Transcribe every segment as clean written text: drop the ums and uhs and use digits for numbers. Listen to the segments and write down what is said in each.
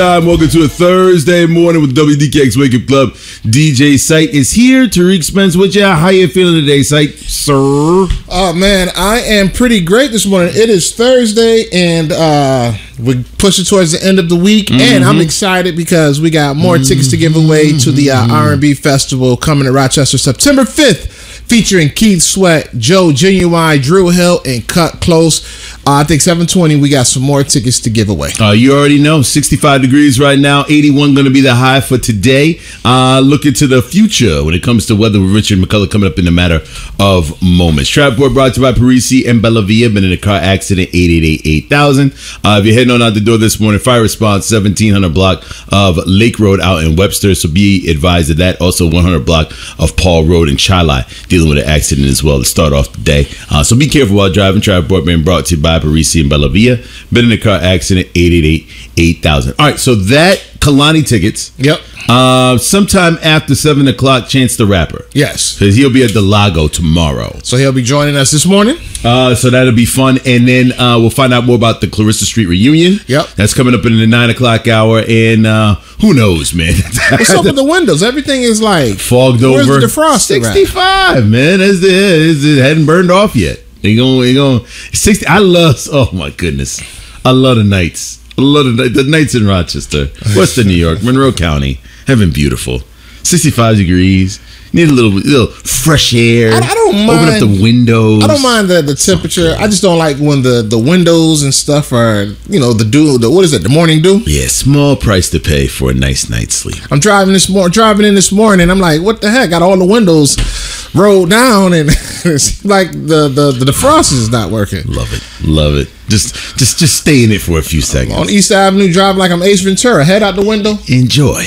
Welcome to a Thursday morning with WDKX Wake Up Club. DJ Sight is here. Tariq Spence with you. How you feeling today, Sight, sir? Oh, man, I am pretty great this morning. It is Thursday, and we're pushing towards the end of the week, and I'm excited because we got more tickets to give away to the R&B Festival coming to Rochester September 5th, featuring Keith Sweat, Joe Genuine, Drew Hill, and Cut Close. I think 7:20, we got some more tickets to give away. You already know, 65 degrees right now, 81 going to be the high for today. Looking to the future when it comes to weather with Richard McCullough coming up in a matter of moments. Trap Board brought to you by Parisi and Bellavia. Been in a car accident, 888-8000. If you're heading on out the door this morning, fire response, 1700 block of Lake Road out in Webster. So be advised of that. Also 100 block of Paul Road in Chili, dealing with an accident as well to start off the day. So be careful while driving. Trap Board being brought to you by Parisi and Bellavia. Been in a car accident, 888-8000. All right, so that Kalani tickets. Yep. Sometime after 7 o'clock, Chance the Rapper. Yes. Because he'll be at the Lago tomorrow. So he'll be joining us this morning. So that'll be fun. And then we'll find out more about the Clarissa Street reunion. Yep. That's coming up in the 9 o'clock hour. And who knows, man? What's up with the windows? Everything is like fogged over. Where's the defroster? 65, man. It hadn't burned off yet. They going 60. Oh my goodness. I love the nights. I love the nights in Rochester, Western New York, Monroe County have been beautiful. 65 degrees. Need a little fresh air. I don't mind. Open up the windows. I don't mind the temperature. I just don't like when the windows and stuff are, the dew. What is it? The morning dew? Yeah, small price to pay for a nice night's sleep. I'm driving in this morning. I'm like, what the heck? Got all the windows rolled down, and it's like the defroster is not working. Love it. Just stay in it for a few seconds. On East Avenue, driving like I'm Ace Ventura. Head out the window. Enjoy,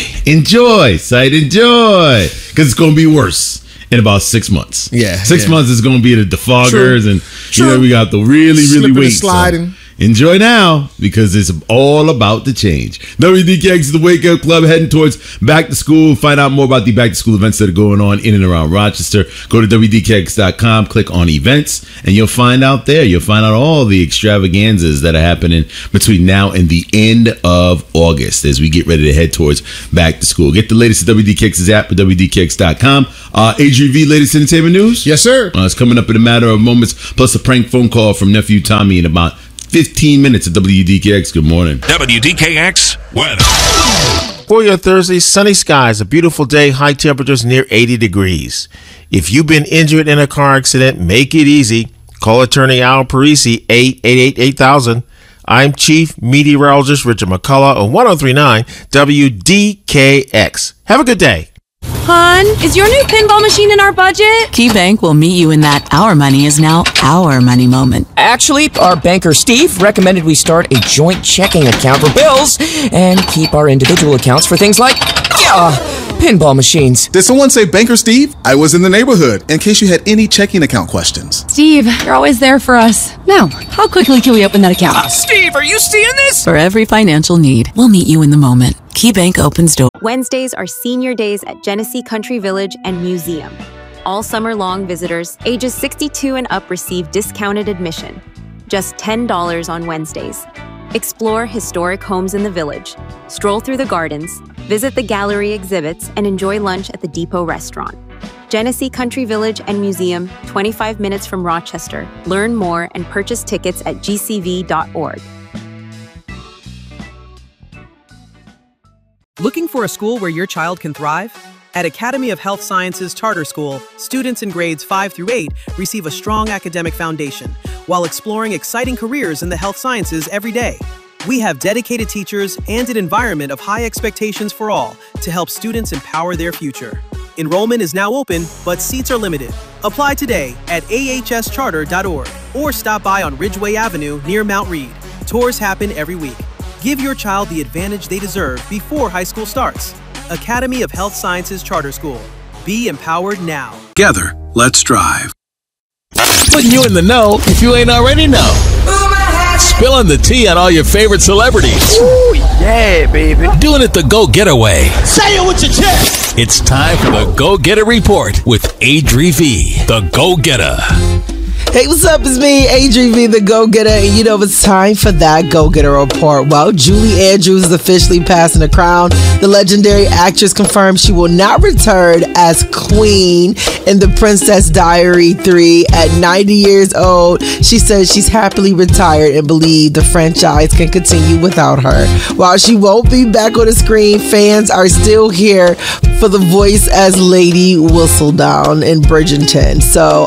Sight, enjoy. Because it's going to be worse in about 6 months. Yeah. 6 months is going to be the defoggers. True. And we got the really wait. Sliding. So enjoy now because it's all about to change. WDKX is the Wake Up Club heading towards back to school. Find out more about the back to school events that are going on in and around Rochester. Go to WDKX.com, click on events, and you'll find out there. You'll find out all the extravaganzas that are happening between now and the end of August as we get ready to head towards back to school. Get the latest at WDKX's app at WDKX.com. Adrian V, latest entertainment news? Yes, sir. It's coming up in a matter of moments, plus a prank phone call from nephew Tommy in about 15 minutes at WDKX. Good morning. WDKX weather. For your Thursday, sunny skies, a beautiful day, high temperatures near 80 degrees. If you've been injured in a car accident, make it easy. Call attorney Al Parisi, 888-8000. I'm Chief Meteorologist Richard McCullough on 1039 WDKX. Have a good day. Hon, is your new pinball machine in our budget? KeyBank will meet you in that our money is now our money moment. Actually, our banker Steve recommended we start a joint checking account for bills and keep our individual accounts for things like pinball machines. Did someone say Banker Steve? I was in the neighborhood in case you had any checking account questions. Steve, you're always there for us. Now, how quickly can we open that account? Steve, are you seeing this? For every financial need, we'll meet you in the moment. KeyBank opens doors. Wednesdays are senior days at Genesee Country Village and Museum. All summer long, visitors ages 62 and up receive discounted admission. Just $10 on Wednesdays. Explore historic homes in the village, stroll through the gardens, visit the gallery exhibits, and enjoy lunch at the Depot Restaurant. Genesee Country Village and Museum, 25 minutes from Rochester. Learn more and purchase tickets at gcv.org. Looking for a school where your child can thrive? At Academy of Health Sciences Charter School, students in grades 5 through 8 receive a strong academic foundation while exploring exciting careers in the health sciences every day. We have dedicated teachers and an environment of high expectations for all to help students empower their future. Enrollment is now open, but seats are limited. Apply today at ahscharter.org or stop by on Ridgeway Avenue near Mount Read. Tours happen every week. Give your child the advantage they deserve before high school starts. Academy of Health Sciences Charter School. Be empowered now. Together, let's drive. Putting you in the know if you ain't already know. Spilling the tea on all your favorite celebrities. Ooh, yeah, baby. Doing it the go-getter way. Say it with your chest. It's time for the Go-Getter Report with Adri V, the Go-Getter. Hey, what's up? It's me, Adrienne V, the Go-Getter, and you know it's time for that Go-Getter report. Well, Julie Andrews is officially passing the crown. The legendary actress confirmed she will not return as queen in The Princess Diary 3 at 90 years old. She says she's happily retired and believes the franchise can continue without her. While she won't be back on the screen, fans are still here for the voice as Lady Whistledown in Bridgerton. So